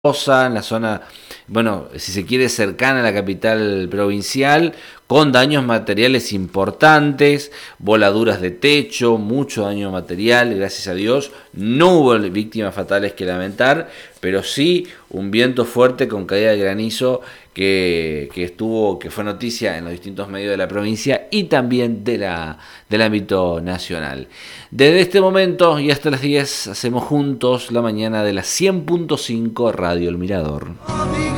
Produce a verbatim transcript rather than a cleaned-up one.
en la zona, bueno, si se quiere, cercana a la capital provincial, con daños materiales importantes, voladuras de techo, mucho daño material, gracias a Dios. No hubo víctimas fatales que lamentar, pero sí un viento fuerte con caída de granizo que, que estuvo, que fue noticia en los distintos medios de la provincia y también de la, del ámbito nacional. Desde este momento y hasta las diez hacemos juntos la mañana de las cien punto cinco Radio El Mirador.